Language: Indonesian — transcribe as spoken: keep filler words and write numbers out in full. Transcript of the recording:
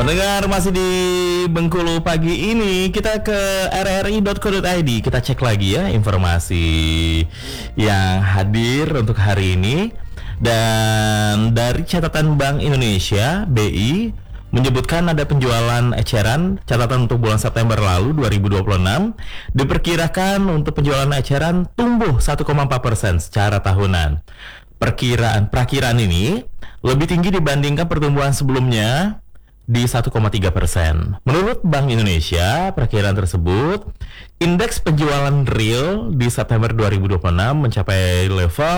Pendengar masih di Bengkulu pagi ini, kita ke r r i dot co dot i d. Kita cek lagi ya informasi yang hadir untuk hari ini. Dan dari catatan Bank Indonesia B I menyebutkan ada penjualan eceran catatan untuk bulan September lalu dua ribu dua puluh enam diperkirakan untuk penjualan eceran tumbuh satu koma empat persen secara tahunan. Perkiraan perakiraan ini lebih tinggi dibandingkan pertumbuhan sebelumnya di satu koma tiga persen. Menurut Bank Indonesia, perkiraan tersebut indeks penjualan real di September dua ribu dua puluh enam mencapai level